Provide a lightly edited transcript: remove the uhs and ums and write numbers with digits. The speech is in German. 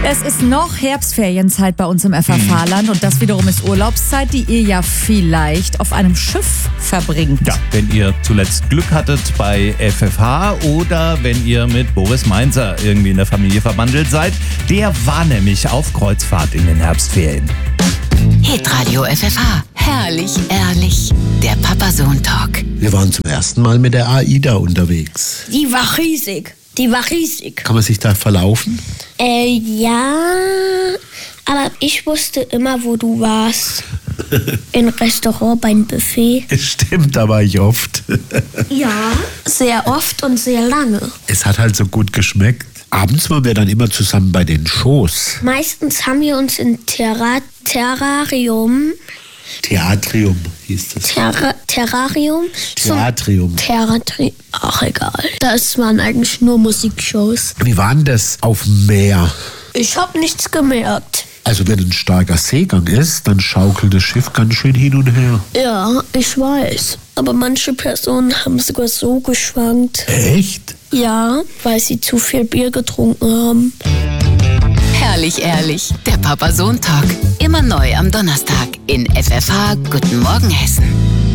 Es ist noch Herbstferienzeit bei uns im FFH-Land und das wiederum ist Urlaubszeit, die ihr ja vielleicht auf einem Schiff verbringt. Ja, wenn ihr zuletzt Glück hattet bei FFH oder wenn ihr mit Boris Mainzer irgendwie in der Familie verbandelt seid. Der war nämlich auf Kreuzfahrt in den Herbstferien. Hitradio FFH. Herrlich, ehrlich. Der Papa-Sohn-Talk. Wir waren zum ersten Mal mit der AIDA unterwegs. Die war riesig. Kann man sich da verlaufen? Ja, aber ich wusste immer, wo du warst. Im Restaurant beim Buffet. Stimmt, da war ich oft. Ja, sehr oft und sehr lange. Es hat halt so gut geschmeckt. Abends waren wir dann immer zusammen bei den Shows. Meistens haben wir uns in Terrarium. Theatrium hieß das. Terrarium? Theatrium. Ach, egal. Das waren eigentlich nur Musikshows. Wie war denn das auf dem Meer? Ich habe nichts gemerkt. Also wenn ein starker Seegang ist, dann schaukelt das Schiff ganz schön hin und her. Ja, ich weiß. Aber manche Personen haben sogar so geschwankt. Echt? Ja, weil sie zu viel Bier getrunken haben. Herrlich, ehrlich. Der Papa-Sohn-Talk. Immer neu am Donnerstag in FFH. Guten Morgen, Hessen.